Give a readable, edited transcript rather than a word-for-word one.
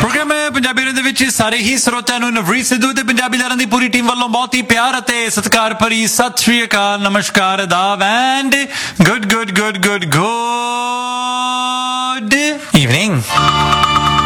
Programme Punjabi ਦੇ ਵਿੱਚ ਸਾਰੇ ਹੀ ਸਰੋਤਿਆਂ ਨੂੰ ਨਵਰੀਤ ਸਿੱਧੂ ਤੇ ਪੰਜਾਬੀ ਲਹਿਰਾਂ ਦੀ ਪੂਰੀ ਟੀਮ ਵੱਲੋਂ ਬਹੁਤ ਹੀ ਪਿਆਰ ਅਤੇ ਸਤਿਕਾਰ ਭਰੀ ਸਤਿ ਸ਼੍ਰੀ ਅਕਾਲ, ਨਮਸਕਾਰ, ਆਦਾਬ ਐਂਡ ਗੁੱਡ ਈਵਨਿੰਗ।